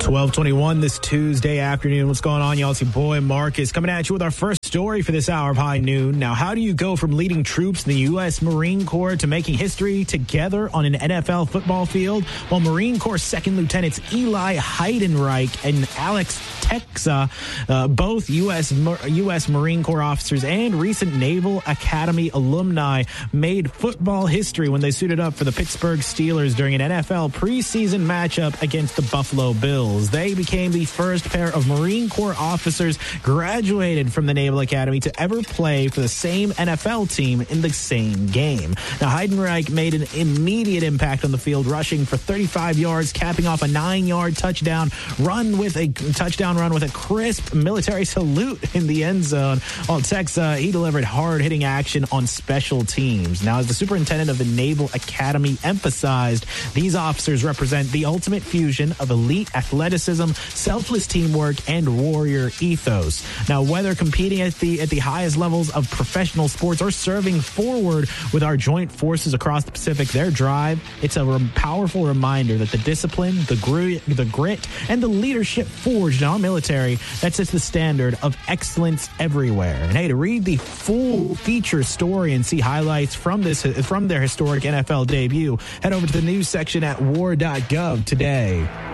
12:21 this Tuesday afternoon. What's going on, y'all? It's your boy Marcus coming at you with our first story for this hour of High Noon. Now, how do you go from leading troops in the U.S. Marine Corps to making history together on an NFL football field? Well, Marine Corps Second Lieutenants Eli Heidenreich and Alex Texa, both U.S. Marine Corps officers and recent Naval Academy alumni, made football history when they suited up for the Pittsburgh Steelers during an NFL preseason matchup against the Buffalo Bills. They became the first pair of Marine Corps officers graduated from the Naval Academy to ever play for the same NFL team in the same game. Now, Heidenreich made an immediate impact on the field, rushing for 35 yards, capping off a 9-yard touchdown run with a crisp military salute in the end zone. While Texa, he delivered hard-hitting action on special teams. Now, as the superintendent of the Naval Academy emphasized, these officers represent the ultimate fusion of elite athleticism, selfless teamwork, and warrior ethos. Now, whether competing at the highest levels of professional sports or serving forward with our joint forces across the Pacific, their drive, it's a powerful reminder that the discipline, the grit, and the leadership forged in our military, that sets the standard of excellence everywhere. And hey, to read the full feature story and see highlights from their historic NFL debut, head over to the news section at war.gov today.